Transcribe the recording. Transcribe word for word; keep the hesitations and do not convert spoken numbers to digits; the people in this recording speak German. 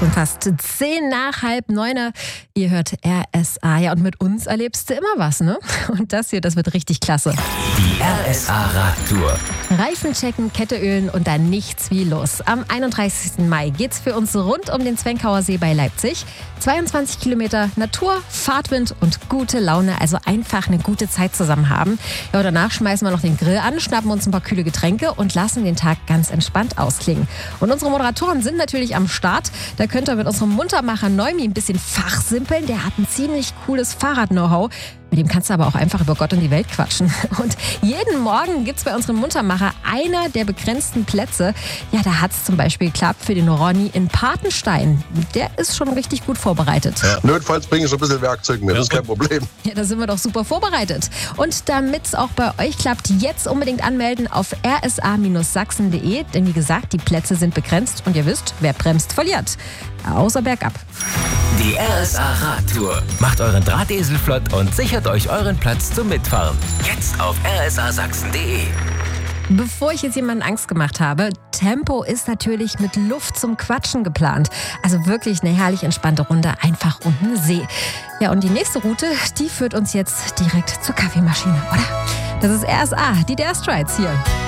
Schon fast zehn nach halb neuner. Ihr hört R S A. Ja, und mit uns erlebst du immer was, ne? Und das hier, das wird richtig klasse. Die R S A-Radtour. Reifen checken, Kette ölen und dann nichts wie los. Am einunddreißigsten Mai geht's für uns rund um den Zwenkauer See bei Leipzig. zweiundzwanzig Kilometer Natur, Fahrtwind und gute Laune. Also einfach eine gute Zeit zusammen haben. Ja, und danach schmeißen wir noch den Grill an, schnappen uns ein paar kühle Getränke und lassen den Tag ganz entspannt ausklingen. Und unsere Moderatoren sind natürlich am Start. Da könnt ihr mit unserem Muntermacher Neumi ein bisschen fachsimpeln. Der hat ein ziemlich cooles Fahrrad-Know-how. Mit dem kannst du aber auch einfach über Gott und die Welt quatschen. Und jeden Morgen gibt es bei unserem Muntermacher einer der begrenzten Plätze. Ja, da hat es zum Beispiel geklappt für den Ronny in Patenstein. Der ist schon richtig gut vorbereitet. Ja. Notfalls bringe ich so ein bisschen Werkzeug mit, ja. Das ist kein Problem. Ja, da sind wir doch super vorbereitet. Und damit es auch bei euch klappt, jetzt unbedingt anmelden auf r s a sachsen punkt de. Denn wie gesagt, die Plätze sind begrenzt und ihr wisst, wer bremst, verliert. Außer bergab. Die R S A-Radtour. Macht euren Drahtesel flott und sichert euch euren Platz zum Mitfahren. Jetzt auf r s a sachsen punkt de. Bevor ich jetzt jemanden Angst gemacht habe, Tempo ist natürlich mit Luft zum Quatschen geplant. Also wirklich eine herrlich entspannte Runde, einfach um den See. Ja, und die nächste Route, die führt uns jetzt direkt zur Kaffeemaschine, oder? Das ist R S A, die Dare Strides hier.